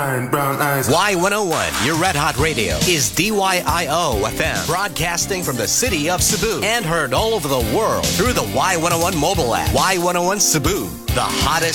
Brown eyes. Y101, your red hot radio, is DYIO FM, broadcasting from the city of Cebu and heard all over the world through the Y101 mobile app. Y101 Cebu, the hottest